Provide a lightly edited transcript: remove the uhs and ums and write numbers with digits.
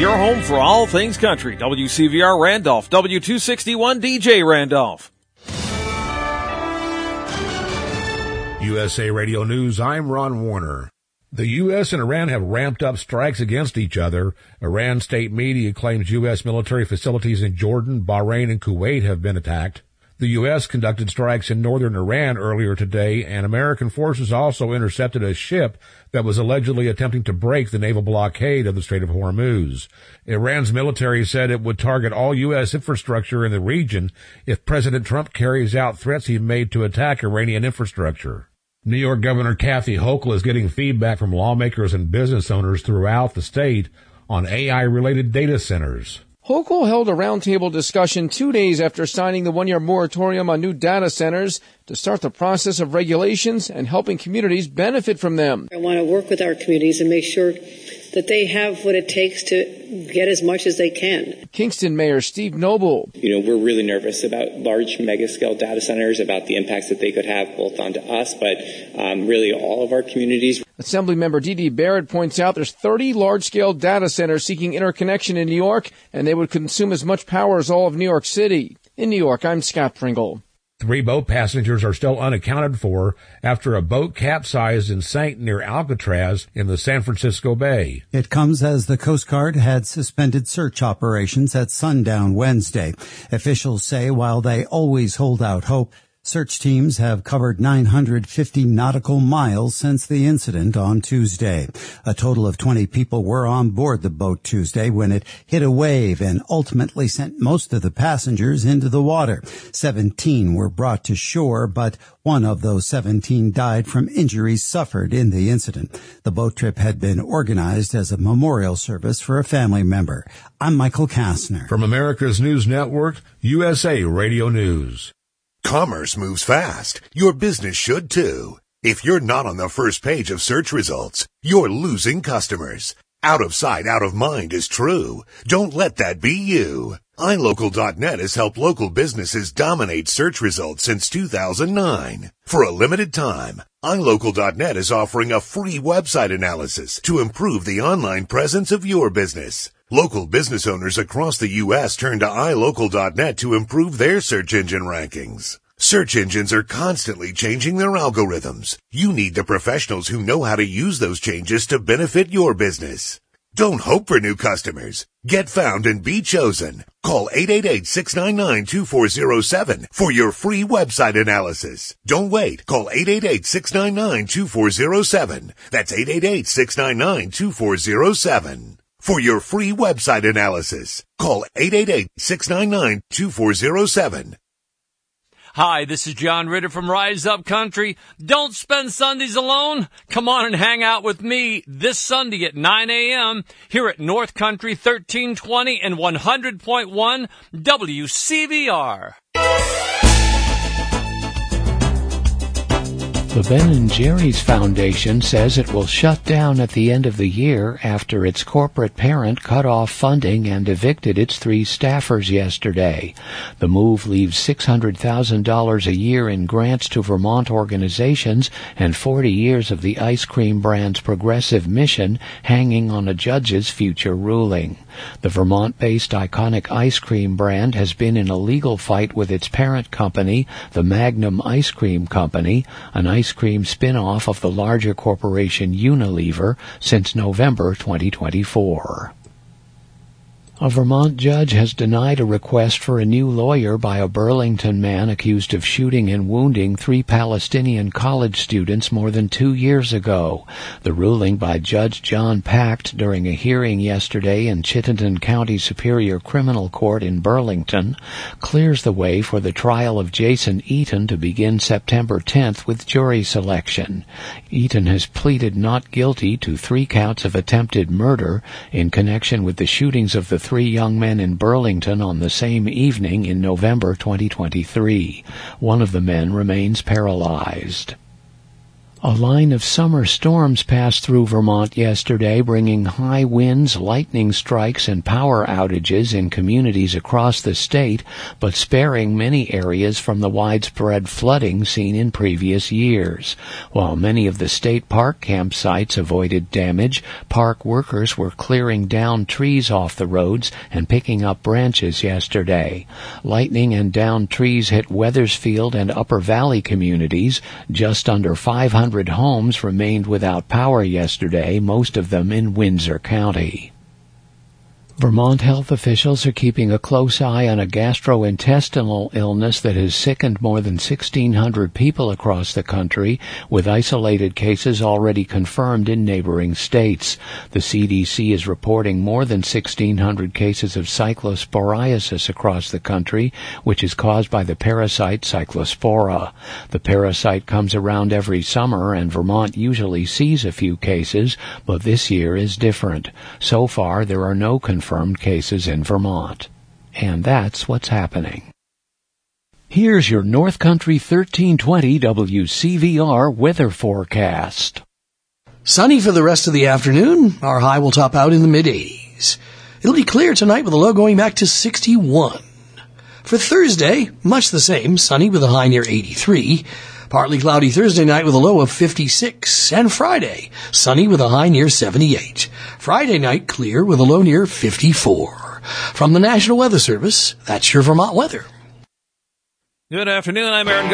your home for all things country. WCVR Randolph, W261 DJ Randolph. USA Radio News, I'm Ron Warner. The U.S. and Iran have ramped up strikes against each other. Iran state media claims U.S. military facilities in Jordan, Bahrain, and Kuwait have been attacked. The U.S. conducted strikes in northern Iran earlier today, and American forces also intercepted a ship that was allegedly attempting to break the naval blockade of the Strait of Hormuz. Iran's military said it would target all U.S. infrastructure in the region if President Trump carries out threats he made to attack Iranian infrastructure. New York Governor Kathy Hochul is getting feedback from lawmakers and business owners throughout the state on AI-related data centers. Hochul held a roundtable discussion 2 days after signing the one-year moratorium on new data centers to start the process of regulations and helping communities benefit from them. I want to work with our communities and make sure that they have what it takes to get as much as they can. Kingston Mayor Steve Noble. We're really nervous about large mega-scale data centers, about the impacts that they could have both onto us, but really all of our communities. Assemblymember D.D. Barrett points out there's 30 large-scale data centers seeking interconnection in New York, and they would consume as much power as all of New York City. In New York, I'm Scott Pringle. 3 boat passengers are still unaccounted for after a boat capsized and sank near Alcatraz in the San Francisco Bay. It comes as the Coast Guard had suspended search operations at sundown Wednesday. Officials say while they always hold out hope, search teams have covered 950 nautical miles since the incident on Tuesday. A total of 20 people were on board the boat Tuesday when it hit a wave and ultimately sent most of the passengers into the water. 17 were brought to shore, but one of those 17 died from injuries suffered in the incident. The boat trip had been organized as a memorial service for a family member. I'm Michael Kastner. From America's News Network, USA Radio News. Commerce moves fast. Your business should too. If you're not on the first page of search results, you're losing customers. Out of sight, out of mind is true. Don't let that be you. iLocal.net has helped local businesses dominate search results since 2009. For a limited time, iLocal.net is offering a free website analysis to improve the online presence of your business. Local business owners across the U.S. turn to iLocal.net to improve their search engine rankings. Search engines are constantly changing their algorithms. You need the professionals who know how to use those changes to benefit your business. Don't hope for new customers. Get found and be chosen. Call 888-699-2407 for your free website analysis. Don't wait. Call 888-699-2407. That's 888-699-2407. For your free website analysis, call 888-699-2407. Hi, this is John Ritter from Rise Up Country. Don't spend Sundays alone. Come on and hang out with me this Sunday at 9 a.m. here at North Country 1320 and 100.1 WCVR. The Ben & Jerry's Foundation says it will shut down at the end of the year after its corporate parent cut off funding and evicted its 3 staffers yesterday. The move leaves $600,000 a year in grants to Vermont organizations and 40 years of the ice cream brand's progressive mission hanging on a judge's future ruling. The Vermont-based iconic ice cream brand has been in a legal fight with its parent company, the Magnum Ice Cream Company, an ice cream spin-off of the larger corporation Unilever, since November 2024. A Vermont judge has denied a request for a new lawyer by a Burlington man accused of shooting and wounding 3 Palestinian college students more than 2 years ago. The ruling by Judge John Pacht during a hearing yesterday in Chittenden County Superior Criminal Court in Burlington clears the way for the trial of Jason Eaton to begin September 10th with jury selection. Eaton has pleaded not guilty to 3 counts of attempted murder in connection with the shootings of the 3 young men in Burlington on the same evening in November 2023. One of the men remains paralyzed. A line of summer storms passed through Vermont yesterday, bringing high winds, lightning strikes, and power outages in communities across the state, but sparing many areas from the widespread flooding seen in previous years. While many of the state park campsites avoided damage, park workers were clearing down trees off the roads and picking up branches yesterday. Lightning and downed trees hit Weathersfield and Upper Valley communities. Just under 500 homes remained without power yesterday, most of them in Windsor County. Vermont health officials are keeping a close eye on a gastrointestinal illness that has sickened more than 1,600 people across the country, with isolated cases already confirmed in neighboring states. The CDC is reporting more than 1,600 cases of cyclosporiasis across the country, which is caused by the parasite Cyclospora. The parasite comes around every summer, and Vermont usually sees a few cases, but this year is different. So far, there are no confirmed cases in Vermont. And that's what's happening. Here's your North Country 1320 WCVR weather forecast. Sunny for the rest of the afternoon. Our high will top out in the mid-80s. It'll be clear tonight with a low going back to 61. For Thursday, much the same, sunny with a high near 83. Partly cloudy Thursday night with a low of 56. And Friday, sunny with a high near 78. Friday night, clear with a low near 54. From the National Weather Service, that's your Vermont weather. Good afternoon. I'm Aaron